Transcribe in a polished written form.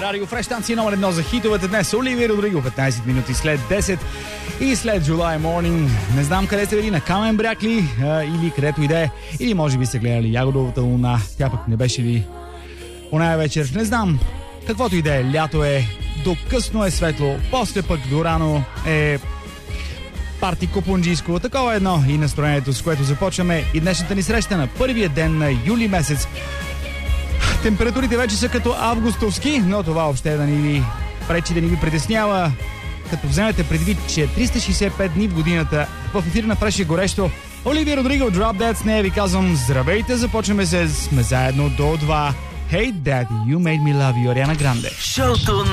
Радио Фреш, станция номер 1 за хитовете днес. Оливия Родриго, 15 минути след 10 и след July Morning. Не знам къде сте били, на Камен бряг ли, или където и да е. Или може би сте гледали Ягодовата луна. Тя пък не беше ли оная вечер. Не знам. Каквото и да е, лято е, до късно е светло, после пък до рано е парти купунджийско. Такова едно и настроението, с което започваме и днешната ни среща на първия ден на юли месец. Температурите вече са като августовски, но това въобще да ни ви пречи, да ни ви притеснява, като вземете предвид, че 365 дни в годината в ефир на Фреш е горещо. Оливия Родриго, Drop Dead, с нея ви казвам здравейте, започваме се, сме заедно до 2. Hey Daddy, You Made Me Love You, Ариана Гранде.